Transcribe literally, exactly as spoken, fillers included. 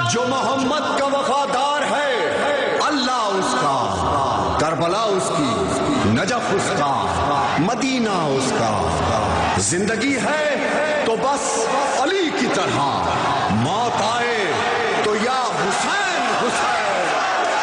जो मोहम्मद का वफादार है, अल्लाह उसका, करबला उसकी, नजफ उसका, मदीना उसका। जिंदगी है तो बस अली की तरह,